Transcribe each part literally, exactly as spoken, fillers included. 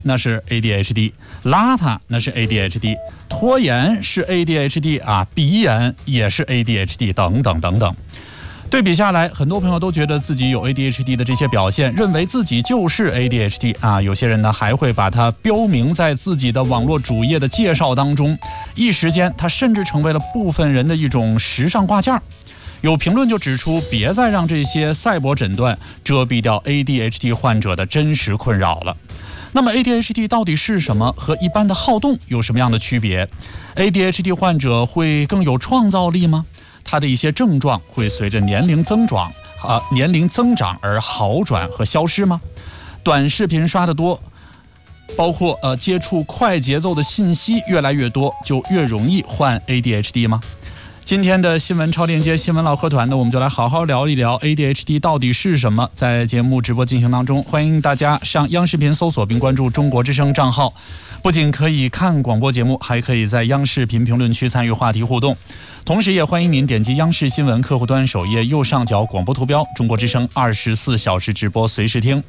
那是 A D H D， 邋遢那是 A D H D， 拖延是 A D H D 啊，鼻炎也是 A D H D 等等等等。对比下来，很多朋友都觉得自己有 A D H D 的这些表现，认为自己就是 A D H D 啊。有些人呢还会把它标明在自己的网络主页的介绍当中，一时间它甚至成为了部分人的一种时尚挂件。有评论就指出，别再让这些赛博诊断遮蔽掉 A D H D 患者的真实困扰了。那么 A D H D 到底是什么？和一般的好动有什么样的区别？ A D H D 患者会更有创造力吗？它的一些症状会随着年龄增长啊年龄增长而好转和消失吗？短视频刷得多，包括呃接触快节奏的信息越来越多，就越容易患 A D H D 吗？今天的新闻超链接新闻唠嗑团呢，我们就来好好聊一聊 A D H D 到底是什么。在节目直播进行当中，欢迎大家上央视频搜索并关注中国之声账号，不仅可以看广播节目，还可以在央视频评论区参与话题互动。同时也欢迎您点击央视新闻客户端首页右上角广播图标，中国之声二十四小时直播随时听。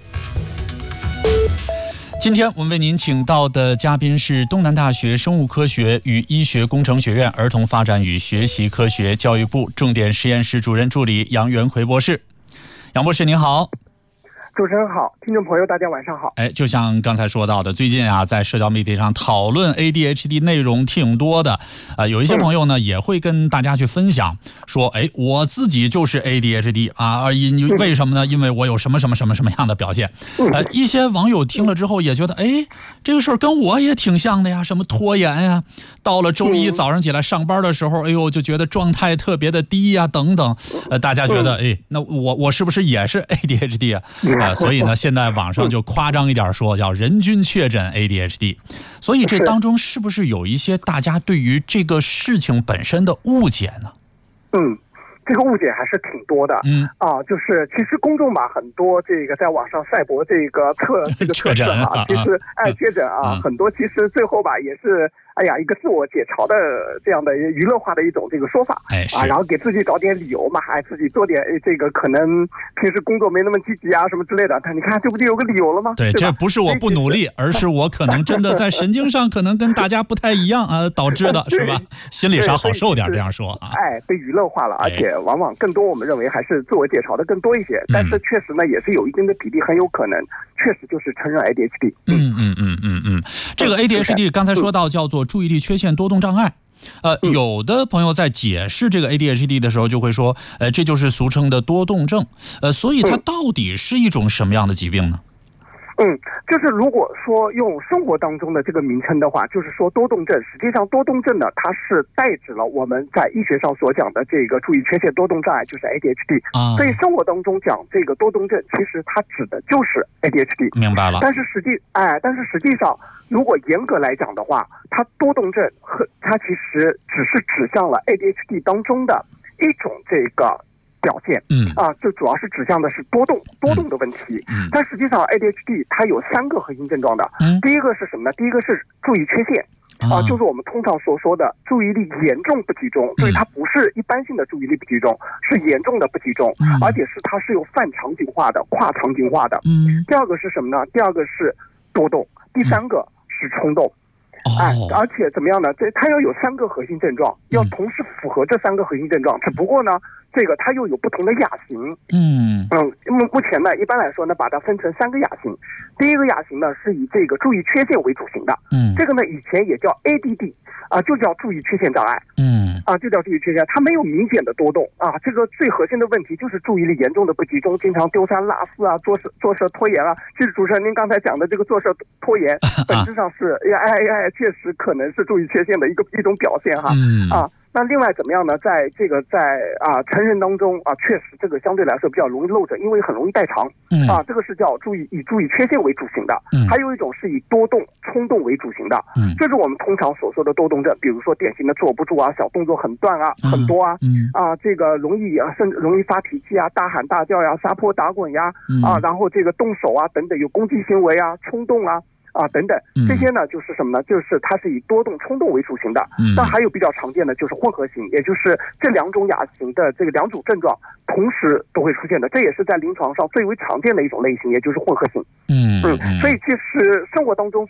今天我们为您请到的嘉宾是东南大学生物科学与医学工程学院儿童发展与学习科学教育部重点实验室主任助理杨元奎博士。杨博士您好。 主持人好，听众朋友大家晚上好。 哎，就像刚才说到的，最近啊，在社交媒体上讨论 A D H D 内容挺多的，呃，有一些朋友呢、嗯、也会跟大家去分享，说，哎，我自己就是 A D H D 啊，因为什么呢？因为我有什么什么什么什么样的表现。呃，一些网友听了之后也觉得，哎，这个事儿跟我也挺像的呀，什么拖延呀，到了周一早上起来上班的时候，哎呦，就觉得状态特别的低呀，等等。呃，大家觉得，哎，那我我是不是也是 A D H D 啊？呃、所以呢，现在网上就夸张一点说，叫人均确诊 A D H D。所以这当中是不是有一些大家对于这个事情本身的误解呢？ 嗯。这个误解还是挺多的，嗯啊，就是其实公众吧，很多这个在网上赛博这个测这个测试啊，其实哎确诊啊，很多其实最后吧也是哎呀一个自我解嘲的这样的娱乐化的一种这个说法，哎啊，然后给自己找点理由嘛，哎自己做点这个可能平时工作没那么积极啊什么之类的，但你看这不就有个理由了吗？ 对，这不是我不努力，而是我可能真的在神经上可能跟大家不太一样啊导致的，是吧？心理上好受点这样说啊， 哎被娱乐化了，而且。往往更多我们认为还是自我解嘲的更多一些，但是确实呢也是有一定的比例，很有可能确实就是承认 A D H D。 嗯嗯嗯嗯嗯，这个 A D H D 刚才说到叫做注意力缺陷多动障碍，呃，有的朋友在解释这个 A D H D 的时候就会说，呃，这就是俗称的多动症，呃，所以它到底是一种什么样的疾病呢？ 嗯，就是如果说用生活当中的这个名称的话，就是说多动症。实际上多动症呢，它是代指了我们在医学上所讲的这个注意缺陷多动障碍，就是 A D H D。啊，所以生活当中讲这个多动症，其实它指的就是 A D H D。 明白了。 但是实际，哎，但是实际上，如果严格来讲的话，它多动症和它其实只是指向了 A D H D 当中的一种这个。表现，嗯啊，就主要是指向的是多动多动的问题，嗯，但实际上 A D H D 它有三个核心症状的，嗯，第一个是什么呢？第一个是注意缺陷，啊，就是我们通常所说的注意力严重不集中，所以它不是一般性的注意力不集中，是严重的不集中，而且是它是有泛场景化的、跨场景化的，嗯，第二个是什么呢？第二个是多动，第三个是冲动。哎，而且怎么样呢？这它要有三个核心症状，要同时符合这三个核心症状。只不过呢，这个它又有不同的亚型。嗯嗯，目目前呢，一般来说呢，把它分成三个亚型。第一个亚型呢，是以这个注意缺陷为主型的。嗯，这个呢，以前也叫 A D D 啊，就叫注意缺陷障碍。嗯，啊，就叫注意缺陷，它没有明显的多动啊。这个最核心的问题就是注意力严重的不集中，经常丢三落四啊，做事做事拖延啊。其实主持人您刚才讲的这个做事拖延，本质上是哎哎哎。确实可能是注意缺陷的一个一种表现哈，嗯啊，那另外怎么样呢？在这个在啊成人当中啊，确实这个相对来说比较容易漏诊，因为很容易代偿，嗯啊，这个是叫注意以注意缺陷为主型的，嗯，还有一种是以多动冲动为主型的，嗯，这是我们通常所说的多动症，比如说典型的坐不住啊，小动作很断啊，嗯、很多啊，嗯啊，这个容易啊，甚至容易发脾气啊，大喊大叫呀，撒泼打滚呀，嗯、啊，然后这个动手啊等等，有攻击行为啊，冲动啊。啊，等等，这些呢就是什么呢？就是它是以多动冲动为主型的。嗯，那还有比较常见的就是混合型，也就是这两种亚型的这个两组症状同时都会出现的，这也是在临床上最为常见的一种类型，也就是混合型。嗯嗯，所以其实生活当中